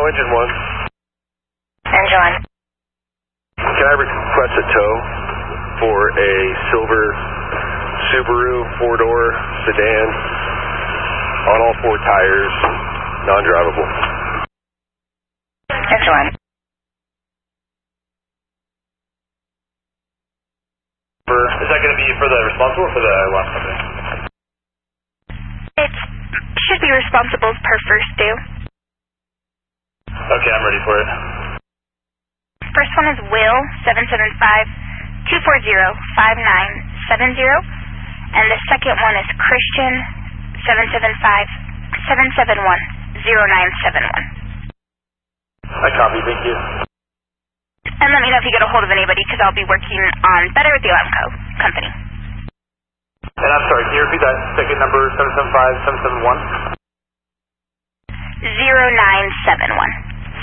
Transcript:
engine 1. Engine 1. Can I request a tow for a silver Subaru 4-door sedan on all 4 tires, non-drivable? Engine 1. Is that going to be for the responsible or for the loss company? It should be responsible per first due. Okay, I'm ready for it. First one is Will 775-240-5970, and the second one is Christian 775-771-0971. I copy, thank you. And let me know if you get a hold of anybody, because I'll be working on Better with the Alarm Company. And I'm sorry, can you repeat that second number, 775-771? 0971.